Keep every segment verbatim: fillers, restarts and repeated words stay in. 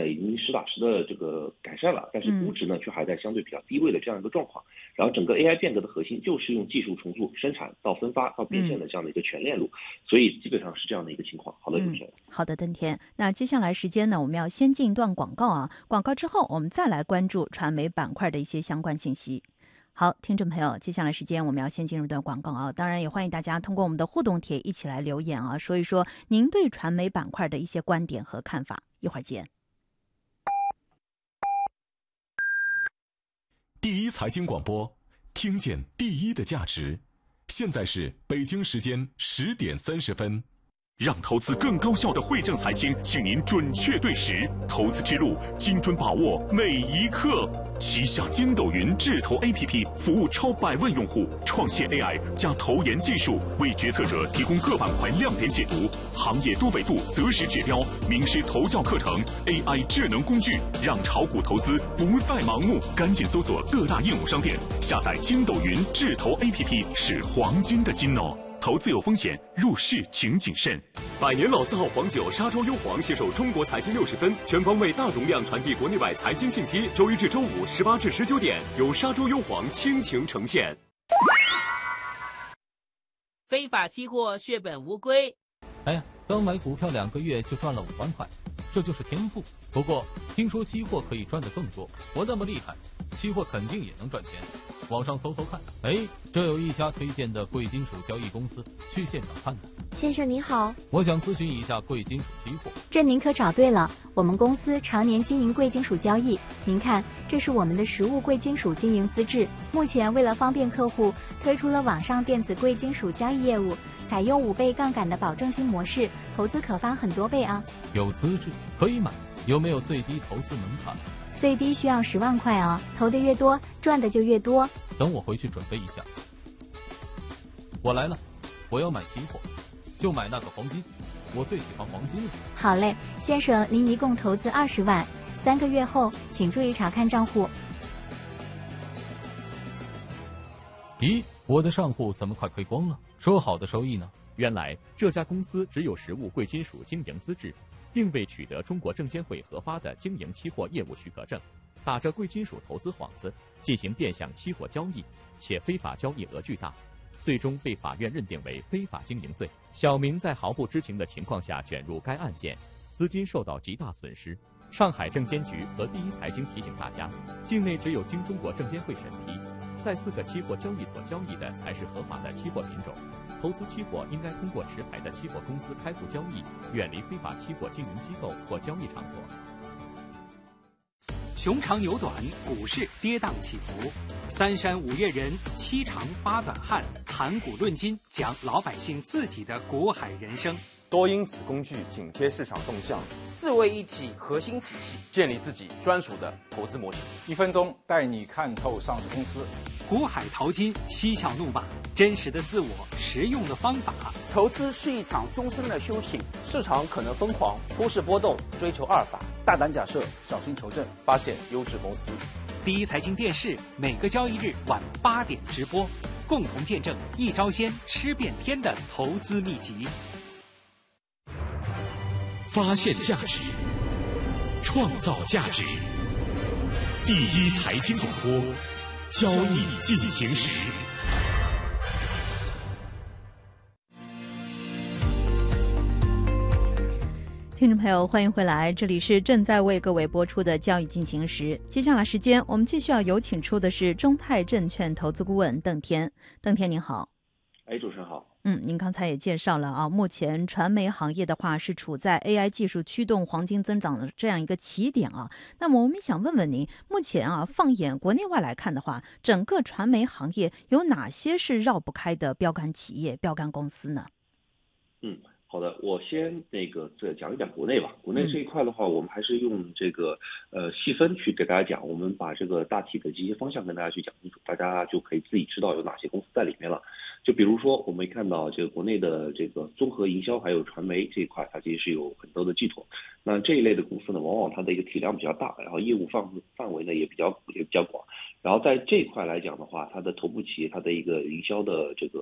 已经实打实的这个改善了，但是估值呢却还在相对比较低位的这样一个状况。然后整个 A I 变革的核心就是用技术重组生产到分发到变现的这样的一个全链路，所以基本上是这样的一个情况。好的，主持人。 好的，邓天。那接下来时间呢，我们要先进一段广告啊，广告之后我们再来关注传媒板块的一些相关信息。好，听众朋友，接下来时间我们要先进入一段广告啊，当然也欢迎大家通过我们的互动帖一起来留言啊，说一说您对传媒板块的一些观点和看法。一会儿见。 第一财经广播，听见第一的价值。现在是北京时间十点三十分。让投资更高效的汇正财经，请您准确对时，投资之路精准把握每一刻。旗下筋斗云智投 A P P 服务超百万用户，创现 A I 加投研技术，为决策者提供各板块亮点解读、行业多维度择时指标、名师投教课程、A I 智能工具，让炒股投资不再盲目。赶紧搜索各大应用商店，下载筋斗云智投 A P P， 是黄金的金哦。投资有风险，入市请谨慎。百年老字号黄酒沙洲优黄携手中国财经六十分，全方位大容量传递国内外财经信息。周一至周五十八至十九点，由沙洲优黄倾情呈现。 非法期货血本无归。 哎呀，刚买股票两个月就赚了五万块，这就是天赋。不过听说期货可以赚得更多，我那么厉害，期货肯定也能赚钱。网上搜搜看，哎，这有一家推荐的贵金属交易公司，去现场看看。 先生您好， 我想咨询一下贵金属期货。 这您可找对了，我们公司常年经营贵金属交易。您看，这是我们的实物贵金属经营资质。目前为了方便客户，推出了网上电子贵金属交易业务，采用五倍杠杆的保证金模式，投资可翻很多倍啊。 有资质可以买，有没有最低投资门槛？ 最低需要十万块哦，投的越多，赚的就越多。 等我回去准备一下。我来了，我要买期货，就买那个黄金，我最喜欢黄金了。 好嘞，先生，您一共投资二十万，三个月后请注意查看账户。 咦，我的账户怎么快亏光了？说好的收益呢？ 原来这家公司只有实物贵金属经营资质，并未取得中国证监会核发的经营期货业务许可证，打着贵金属投资幌子进行变相期货交易，且非法交易额巨大，最终被法院认定为非法经营罪。小明在毫不知情的情况下卷入该案件，资金受到极大损失。上海证监局和第一财经提醒大家，境内只有经中国证监会审批，在四个期货交易所交易的才是合法的期货品种。投资期货应该通过持牌的期货公司开户交易，远离非法期货经营机构或交易场所。 熊长牛短，股市跌宕起伏，三山五岳人，七长八短汉，谈股论金，讲老百姓自己的股海人生。 多因子工具紧贴市场动向， 四位一体核心体系， 建立自己专属的投资模型。 一分钟带你看透上市公司。 股海淘金，嬉笑怒骂，真实的自我，实用的方法。 投资是一场终身的修行，市场可能疯狂，忽视波动，追求阿尔法， 大胆假设，小心求证， 发现优质公司。 第一财经电视每个交易日晚八点直播，共同见证一招鲜吃遍天的投资秘籍。 发现价值，创造价值。第一财经广播，交易进行时。 听众朋友，欢迎回来，这里是正在为各位播出的交易进行时。接下来时间，我们继续要有请出的是中泰证券投资顾问邓天。邓天您好。 哎，主持人好。 嗯，您刚才也介绍了啊，目前传媒行业的话是处在 A I 技术驱动黄金增长的这样一个起点啊。那么我们想问问您，目前啊，放眼国内外来看的话，整个传媒行业有哪些是绕不开的标杆企业、标杆公司呢？ 嗯。好的，我先那个再讲一讲国内吧。国内这一块的话，我们还是用这个呃细分去给大家讲，我们把这个大体的这些方向跟大家去讲清楚，大家就可以自己知道有哪些公司在里面了。就比如说，我们看到这个国内的这个综合营销还有传媒这一块，它其实是有很多的巨头。那这一类的公司呢，往往它的一个体量比较大，然后业务范范围呢也比较也比较广。然后在这一块来讲的话，它的头部企业它的一个营销的这个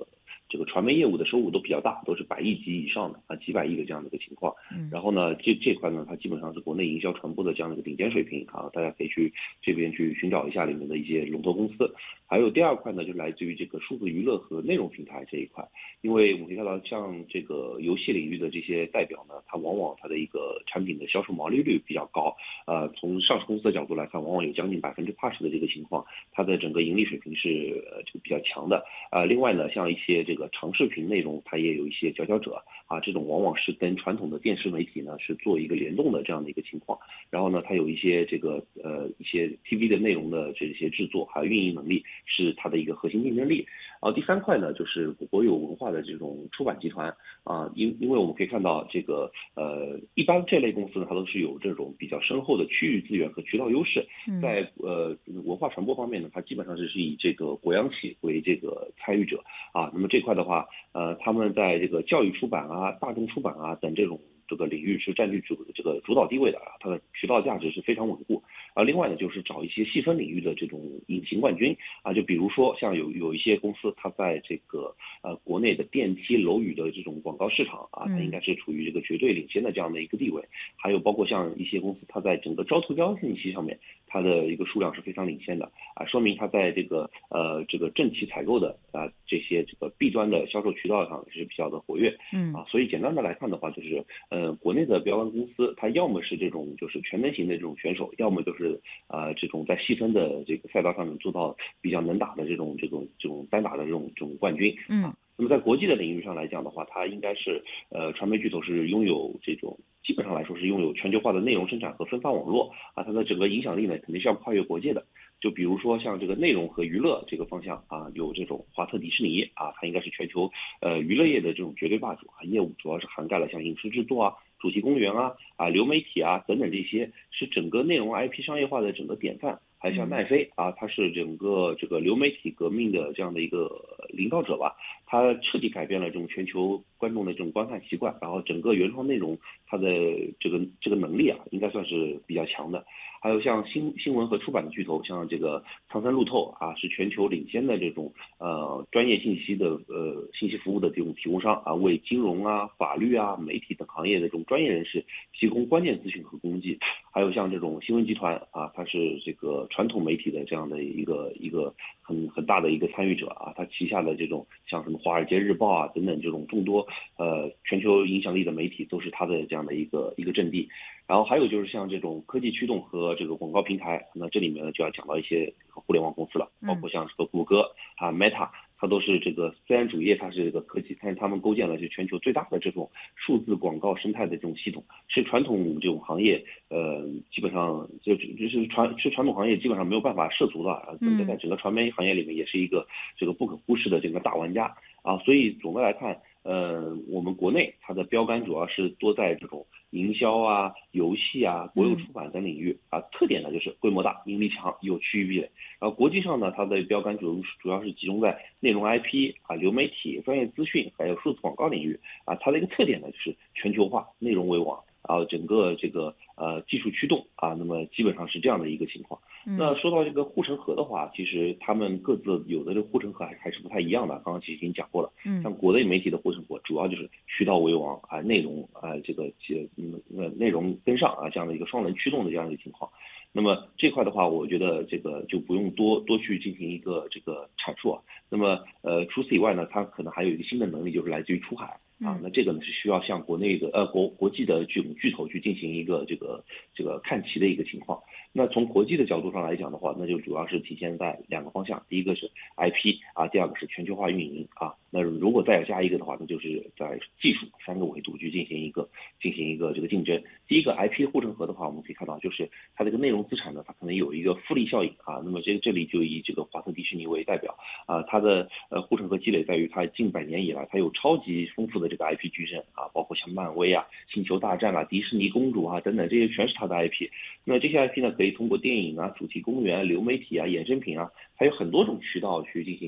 这个传媒业务的收入都比较大，都是百亿级以上的啊，几百亿的这样的一个情况。 嗯， 然后呢，这这块呢，它基本上是国内营销传播的这样的一个顶尖水平啊，大家可以去这边去寻找一下里面的一些龙头公司。还有第二块呢，就来自于这个数字娱乐和内容平台这一块，因为我们可以看到，像这个游戏领域的这些代表呢，它往往它的一个产品的销售毛利率比较高，呃，从上市公司的角度来看，往往有将近百分之八十的这个情况，它的整个盈利水平是呃就比较强的。呃，另外呢，像一些这个长视频内容，它也有一些佼佼者啊，这种往往是跟传统的电视媒体呢是做一个联动的这样的一个情况。然后呢，它有一些这个呃一些 T V 的内容的这些制作还有运营能力，是它的一个核心竞争力。然后第三块呢，就是国有文化的这种出版集团啊，因因为我们可以看到这个呃，一般这类公司呢，它都是有这种比较深厚的区域资源和渠道优势，在呃文化传播方面呢，它基本上是是以这个国央企为这个参与者啊。那么这块的话，呃，他们在这个教育出版啊、大众出版啊等这种这个领域是占据主这个主导地位的啊，它的渠道价值是非常稳固。啊，另外呢，就是找一些细分领域的这种隐形冠军啊，就比如说像有有一些公司，它在这个呃国内的电梯楼宇的这种广告市场啊，它应该是处于这个绝对领先的这样的一个地位。还有包括像一些公司，它在整个招投标信息上面，它的一个数量是非常领先的啊，说明它在这个呃这个政企采购的啊这些这个 B 端的销售渠道上是比较的活跃。 嗯啊，所以简单的来看的话，就是呃国内的标杆公司，它要么是这种就是全能型的这种选手，要么就是呃这种在细分的这个赛道上面做到比较能打的这种这种这种单打的这种这种冠军。 嗯， 那么在国际的领域上来讲的话，它应该是呃传媒巨头是拥有这种基本上来说是拥有全球化的内容生产和分发网络啊，它的整个影响力呢肯定是要跨越国界的。就比如说像这个内容和娱乐这个方向啊，有这种华特迪士尼啊，它应该是全球呃娱乐业的这种绝对霸主啊，业务主要是涵盖了像影视制作啊、主题公园啊、啊流媒体啊等等，这些是整个内容 I P 商业化的整个典范。还像奈飞啊，它是整个这个流媒体革命的这样的一个领导者吧，它彻底改变了这种全球观众的这种观看习惯，然后整个原创内容它的这个这个能力啊，应该算是比较强的。还有像新新闻和出版的巨头，像这个苍山路透啊，是全球领先的这种呃专业信息的呃信息服务的这种提供商啊，为金融啊、法律啊、媒体等行业的这种专业人士提供关键资讯和工具。还有像这种新闻集团啊，它是这个传统媒体的这样的一个一个很很大的一个参与者啊，它旗下的这种像什么华尔街日报啊等等这种众多呃全球影响力的媒体都是它的这样的一个一个阵地。然后还有就是像这种科技驱动和这个广告平台，那这里面呢就要讲到一些互联网公司了，包括像这个谷歌啊、Meta， 它都是这个虽然主业它是这个科技，但是他们构建了是全球最大的这种数字广告生态的这种系统，是传统这种行业呃基本上就就是传是传统行业基本上没有办法涉足的啊，整个在整个传媒行业里面也是一个这个不可忽视的这个大玩家啊，所以总的来看。呃，我们国内它的标杆主要是多在这种营销啊、游戏啊、国有出版等领域啊，特点呢就是规模大、盈利强、有区域壁垒。然后国际上呢，它的标杆主主要是集中在内容 I P 啊、流媒体、专业资讯还有数字广告领域啊，它的一个特点呢就是全球化、内容为王。啊，整个这个呃技术驱动啊，那么基本上是这样的一个情况。那说到这个护城河的话，其实他们各自有的这个护城河还还是不太一样的。刚刚其实已经讲过了， 嗯， 像国内媒体的护城河，主要就是渠道为王啊，内容啊这个嗯呃内容跟上啊这样的一个双轮驱动的这样一个情况。那么这块的话，我觉得这个就不用多多去进行一个这个阐述啊。那么呃除此以外呢，它可能还有一个新的能力，就是来自于出海。啊，那这个呢是需要向国内的呃国国际的这种巨头去进行一个这个这个看齐的一个情况。那从国际的角度上来讲的话，那就主要是体现在两个方向，第一个是 I P 啊，第二个是全球化运营啊。那如果再加一个的话，那就是在技术三个维度去进行一个进行一个这个竞争。第一个 I P 护城河的话，我们可以看到就是它这个内容资产呢，它可能有一个复利效应啊。那么这这里就以这个华特迪士尼为代表啊，它的呃护城河积累在于它近百年以来，它有超级丰富的这个 I P 矩阵啊，包括像漫威啊、星球大战啊、迪士尼公主啊等等，这些全是它的 I P。那这些 I P 呢，可以通过电影啊、主题公园、流媒体啊、衍生品啊，它有很多种渠道去进行变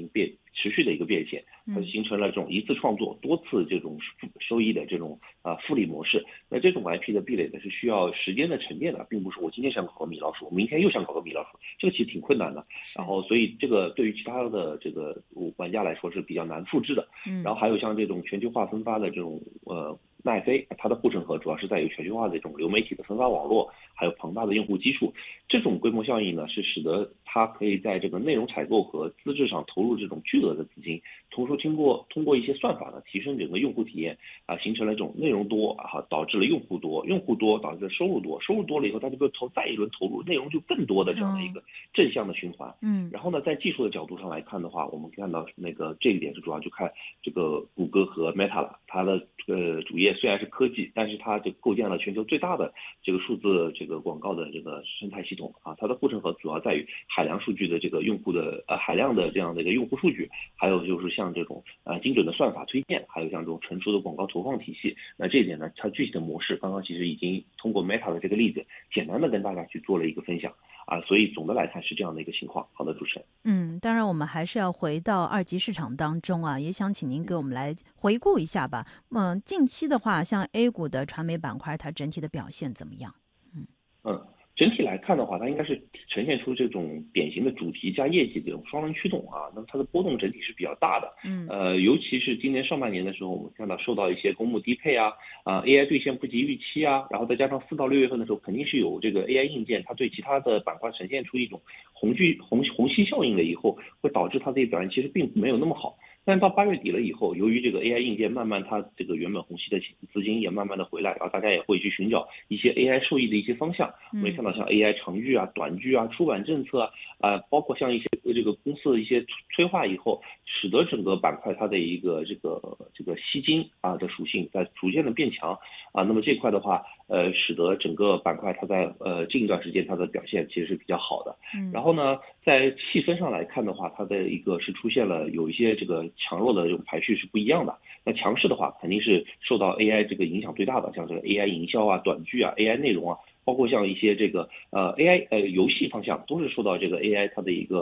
持续的一个变现，它就形成了这种一次创作多次这种收益的这种啊、呃、复利模式。那这种 I P 的壁垒呢是需要时间的沉淀的，并不是我今天想搞个米老鼠，我明天又想搞个米老鼠，这个其实挺困难的。然后所以这个对于其他的这个玩家来说是比较难复制的。嗯，然后还有像这种全球化分发的这种呃。奈飞它的护城河主要是在于全球化的这种流媒体的分发网络，还有庞大的用户基数。这种规模效应呢，是使得它可以在这个内容采购和资质上投入这种巨额的资金，同时通过通过一些算法呢，提升整个用户体验啊，形成了这种内容多啊，导致了用户多，用户多导致了收入多，收入多了以后，它就会投再一轮投入，内容就更多的这样的一个正向的循环。嗯，然后呢，在技术的角度上来看的话，我们看到那个这一点是主要就看这个谷歌和 Meta 了，它的呃主业虽然是科技，但是它就构建了全球最大的这个数字这个广告的这个生态系统啊，它的护城河主要在于海量数据的这个用户的呃海量的这样的一个用户数据，还有就是像这种呃精准的算法推荐，还有像这种成熟的广告投放体系。那这一点呢，它具体的模式刚刚其实已经通过 Meta 的这个例子，简单的跟大家去做了一个分享啊，所以总的来看是这样的一个情况。好的，主持人。 嗯，当然我们还是要回到二级市场当中啊，也想请您给我们来回顾一下吧。嗯，近期的话，像 A 股的传媒板块，它整体的表现怎么样？ 嗯嗯。整体来看的话，它应该是呈现出这种典型的主题加业绩这种双轮驱动啊，那么它的波动整体是比较大的。嗯，呃，尤其是今年上半年的时候，我们看到受到一些公募低配啊，啊 A I 兑现不及预期啊，然后再加上四到六月份的时候，肯定是有这个 A I 硬件，它对其他的板块呈现出一种虹聚虹虹吸效应了以后，会导致它的表现其实并没有那么好。但到八月底了以后，由于这个 A I 硬件慢慢它这个原本虹吸的资金也慢慢的回来，然后大家也会去寻找一些 A I 受益的一些方向。我们也看到像 A I 长剧啊、短剧啊、出版政策啊，呃，包括像一些这个公司的一些催化以后，使得整个板块它的一个这个这个吸金啊的属性在逐渐的变强啊。那么这块的话，呃，使得整个板块它在呃近一段时间它的表现其实是比较好的。嗯，然后呢，在细分上来看的话，它的一个是出现了有一些这个强弱的这种排序是不一样的。那强势的话，肯定是受到 A I 这个影响最大的，像这个 A I 营销啊、短剧啊、A I 内容啊，包括像一些这个呃 A I 呃游戏方向，都是受到这个 A I 它的一个